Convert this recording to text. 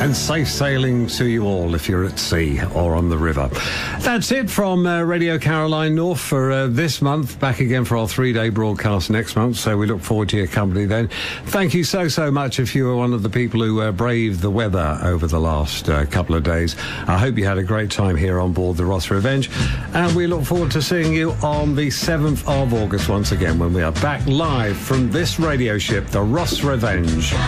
And safe sailing to you all if you're at sea or on the river. That's it from Radio Caroline North for this month. Back again for our 3-day broadcast next month, so we look forward to your company then. Thank you so much if you were one of the people who braved the weather over the last couple of days. I hope you had a great time here on board the Ross Revenge, and we look forward to seeing you on the 7th of August once again when we are back live from this radio ship, the Ross Revenge.